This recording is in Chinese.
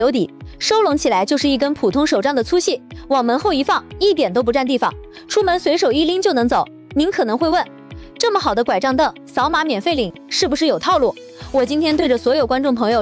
有底，收拢起来就是一根普通手杖的粗细，往门后一放，一点都不占地方，出门随手一拎就能走。您可能会问，这么好的拐杖凳，扫码免费领，是不是有套路？我今天对着所有观众朋友